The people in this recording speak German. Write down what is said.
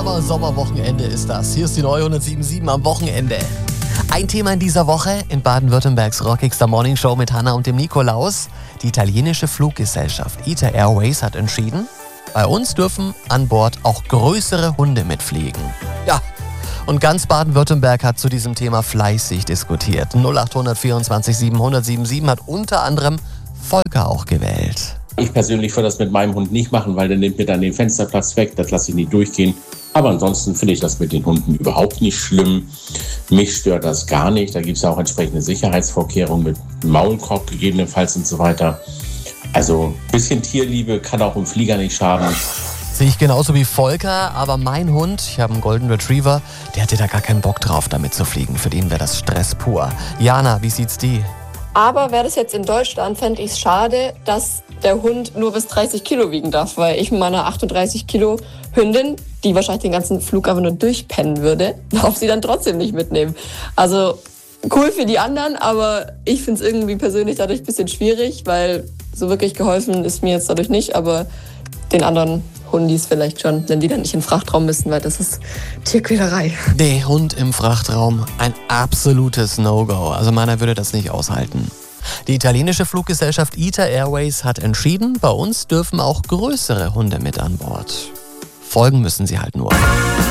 Sommerwochenende ist das. Hier ist die neue 107.7 am Wochenende. Ein Thema in dieser Woche in Baden-Württembergs rockigster Morningshow mit Hanna und dem Nikolaus. Die italienische Fluggesellschaft ITA Airways hat entschieden, bei uns dürfen an Bord auch größere Hunde mitfliegen. Ja, und ganz Baden-Württemberg hat zu diesem Thema fleißig diskutiert. 0800 24 700 hat unter anderem Volker auch gewählt. Ich persönlich würde das mit meinem Hund nicht machen, weil der nimmt mir dann den Fensterplatz weg, das lasse ich nicht durchgehen. Aber ansonsten finde ich das mit den Hunden überhaupt nicht schlimm. Mich stört das gar nicht. Da gibt es ja auch entsprechende Sicherheitsvorkehrungen mit Maulkorb gegebenenfalls und so weiter. Also ein bisschen Tierliebe kann auch im Flieger nicht schaden. Sehe ich genauso wie Volker, aber mein Hund, ich habe einen Golden Retriever, der hätte da gar keinen Bock drauf, damit zu fliegen. Für den wäre das Stress pur. Jana, wie sieht's die? Aber wäre das jetzt in Deutschland, fände ich es schade, dass der Hund nur bis 30 Kilo wiegen darf, weil ich mit meiner 38 Kilo Hündin, die wahrscheinlich den ganzen Flug einfach nur durchpennen würde, darf sie dann trotzdem nicht mitnehmen. Also cool für die anderen, aber ich finde es irgendwie persönlich dadurch ein bisschen schwierig, weil so wirklich geholfen ist mir jetzt dadurch nicht, aber den anderen Hundis vielleicht schon, wenn die dann nicht in den Frachtraum müssen, weil das ist Tierquälerei. Nee, Hund im Frachtraum, ein absolutes No-Go. Also meiner würde das nicht aushalten. Die italienische Fluggesellschaft ITA Airways hat entschieden, bei uns dürfen auch größere Hunde mit an Bord. Folgen müssen sie halt nur.